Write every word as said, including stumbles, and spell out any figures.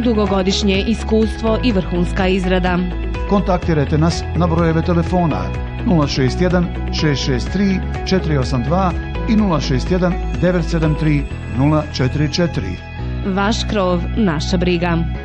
dugogodišnje iskustvo i vrhunska izrada. Kontaktirajte nas na brojeve telefona nula šest jedan šest šest tri četiri osam dva i nula šest jedan devet sedam tri nula četiri četiri. Vaš krov, naša briga.